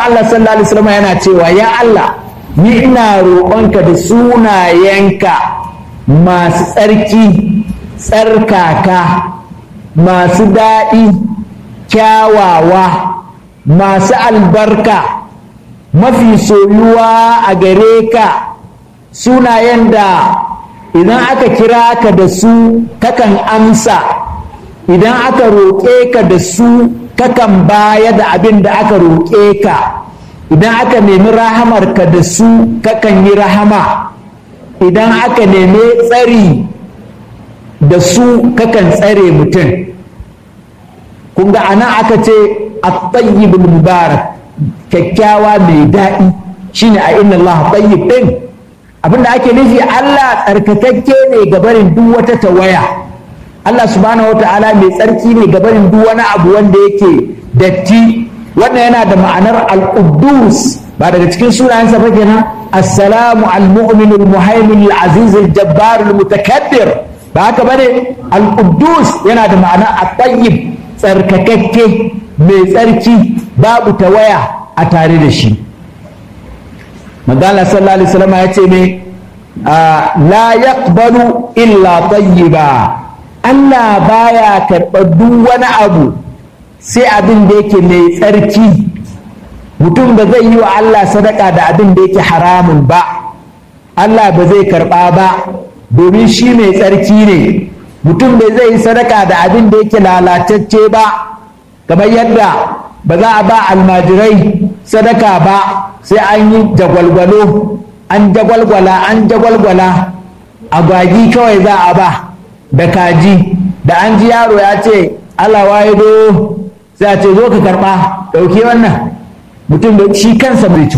Allah sallallahu alaihi wasallam yana cewa ya Allah ni ina roƙonka da sunayenka masu tsarki, tsarkaka, masu daɗi, kyawawa, masu albarka, mafi soyuwa a gare ka, sunayen da idan aka kira ka da su kakan amsa, idan aka roƙe ka da su kakan baya da abin da aka roƙe ka, idan aka nemi rahamarka da su kakan yi rahama, idan aka nemi tsari da su kakan tsare mutum. kun ga ana aka ce at-tayyibul mubarak, kyakkyawa mai daɗi shine a inna Allah tayyib din. Abinda ake nufi Allah tsarkakakke ne gabarin duk wata tawaya. Allah subhanahu wata'ala mai tsarki ne gabarin duk wani abu wanda yake datti. Wannan yana da ma'anar al-Quddus, ba daga cikin sunayensa ba kenan, assalamu al-mu'min al-muhaymin al-aziz al-jabbar al-mutakabbir, ba haka bane? Al-Quddus yana da ma'anar at-tayyib, tsarkakakke mai tsarki, babu tawaya a tare da shi. Magana sallallahu alaihi wasallam ya ce ne la yaqbalu illa tayyiba, Allah baya karɓar duk wani abu sai abin da yake mai tsarki. Mutum ba zai yi wa Allah sadaka da abin da yake haramun ba, Allah ba zai karɓa ba domin shi mai tsarki ne. Mutum bai zai yi sadaka da abin da yake lalatacce ba, kamar yadda ba za a ba almajirai sadaka ba sai an yi jagwalgwalo, an jagwalgwala agwagi kawai za a ba da kaji, da an ji yaro ya ce Allah waye do sai a ce zo ka karɓa, ɗauki wannan. Mutum da shi kansa bai ci